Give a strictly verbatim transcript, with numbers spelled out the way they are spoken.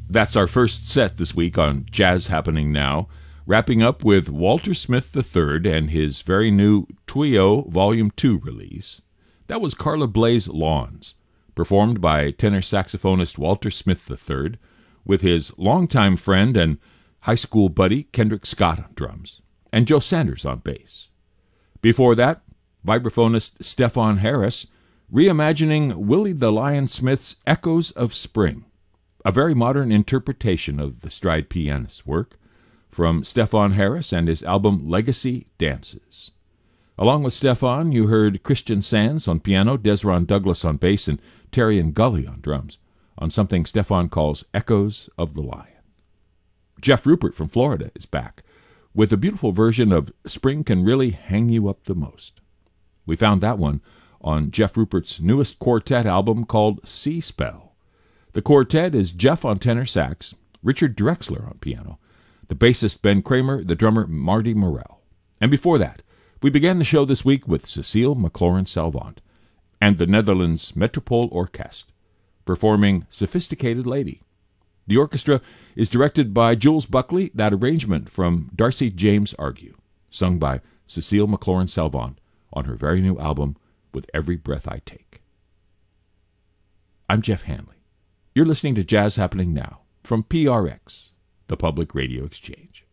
That's our first set this week on Jazz Happening Now, wrapping up with Walter Smith the third and his very new Trio Volume two release. That was Carla Bley's Lawns, performed by tenor saxophonist Walter Smith the third, with his longtime friend and high school buddy Kendrick Scott on drums, and Joe Sanders on bass. Before that, vibraphonist Stefon Harris reimagining Willie the Lion Smith's Echoes of Spring, a very modern interpretation of the stride pianist's work, from Stefon Harris and his album Legacy Dances. Along with Stefon, you heard Christian Sands on piano, Desron Douglas on bass, and Terry and Gully on drums, on something Stefon calls Echoes of the Lion. Jeff Rupert from Florida is back, with a beautiful version of Spring Can Really Hang You Up the Most. We found that one on Jeff Rupert's newest quartet album called Sea Spell. The quartet is Jeff on tenor sax, Richard Drexler on piano, the bassist Ben Kramer, the drummer Marty Morell. And before that, we began the show this week with Cecile McLaurin-Salvant and the Netherlands Metropole Orkest, performing Sophisticated Lady. The orchestra is directed by Jules Buckley, that arrangement from Darcy James Argue, sung by Cecile McLaurin-Salvant on her very new album, With Every Breath I Take. I'm Jeff Hanley. You're listening to Jazz Happening Now from P R X, the Public Radio Exchange.